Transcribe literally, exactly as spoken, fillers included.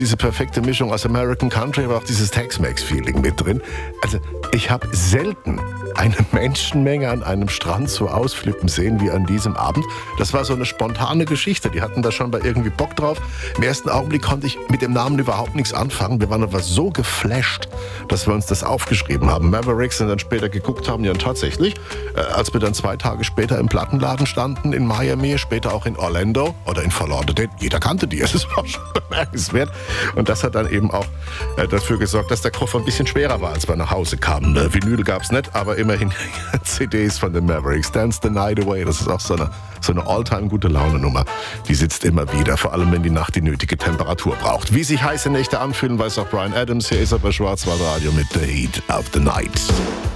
Diese perfekte Mischung aus American Country, aber auch dieses Tex-Mex-Feeling mit drin. Also ich habe selten eine Menschenmenge an einem Strand so ausflippen sehen wie an diesem Abend. Das war so eine spontane Geschichte. Die hatten da schon mal irgendwie Bock drauf. Im ersten Augenblick konnte ich mit dem Namen überhaupt nichts anfangen. Wir waren aber so geflasht, dass wir uns das aufgeschrieben haben. Mavericks und dann später geguckt haben, ja tatsächlich, äh, als wir dann zwei Tage später im Plattenladen standen in Miami, später auch in Orlando oder in Fort Lauderdale. Jeder kannte die. Es war schon bemerkenswert. Und das hat dann eben auch äh, dafür gesorgt, dass der Koffer ein bisschen schwerer war, als wir nach Hause kamen. Äh, Vinyl gab's nicht, aber immerhin C Ds von den Mavericks. Dance the Night Away, das ist auch so eine, so eine all-time gute Laune-Nummer. Die sitzt immer wieder, vor allem wenn die Nacht die nötige Temperatur braucht. Wie sich heiße Nächte anfühlen, weiß auch Bryan Adams. Hier ist er bei Schwarzwaldradio mit The Heat of the Night.